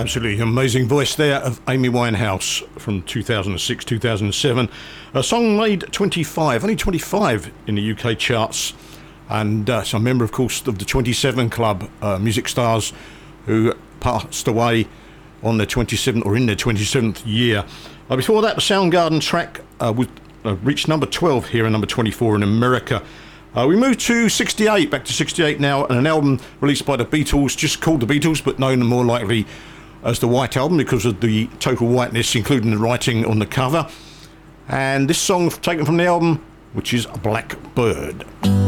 Absolutely amazing voice there of Amy Winehouse from 2006, 2007. A song made 25, only 25 in the UK charts. And it's a member, of course, of the 27 Club, music stars who passed away on their 27th or in their 27th year. Before that, the Soundgarden track reached number 12 here and number 24 in America. We moved to 68, back to 68 now, and an album released by the Beatles, just called the Beatles, but known more likely as the White Album because of the total whiteness, including the writing on the cover. And this song taken from the album, which is Blackbird.